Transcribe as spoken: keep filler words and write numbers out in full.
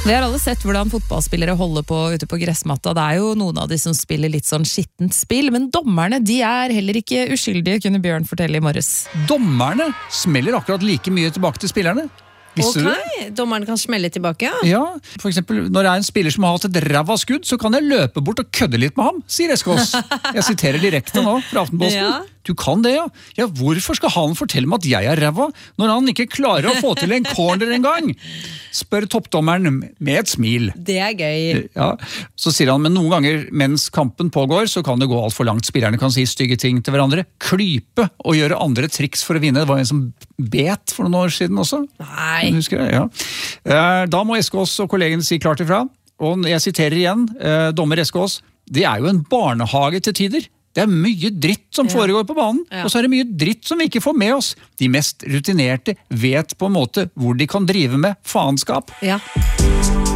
Vi har alle sett hvordan fotballspillere holder på ute på gressmatta. Det er jo noen av de som spiller litt sånn skittent spill, men dommerne de er heller ikke uskyldige, kunne Bjørn fortelle i morges. Dommerne smeller akkurat like mye tilbake til spillerne. Visste ok, du? dommeren kan smelle tilbake, ja. Ja, for eksempel, når det er en spiller som har hatt et ræva skudd, så kan jeg løpe bort og kødde litt med ham, sier Eskås. Jeg siterer direkte nå fra Aftenposten. Ja. Du kan det, ja. Ja, hvorfor skal han fortelle meg at jeg er ræva, når han ikke klarer å få til en corner en gang? Spør toppdommeren med et smil. Det er gøy. Ja, så sier han, men noen ganger mens kampen pågår, så kan det gå alt for langt. Spillerne kan si stygge ting til hverandre, klype og gjøre andre triks for å vinne. Det var en som bet for noen år siden også. Nei. Husker jeg, ja. Da må Eskås og kollegene si klart ifra. Og jeg siterer igjen, dommer Eskås, det er jo en barnehage til tider. Det er mye dritt som foregår på banen, Ja. og så er det mye dritt som vi ikke får med oss. De mest rutinerte vet på en måte hvor de kan drive med faenskap. Ja.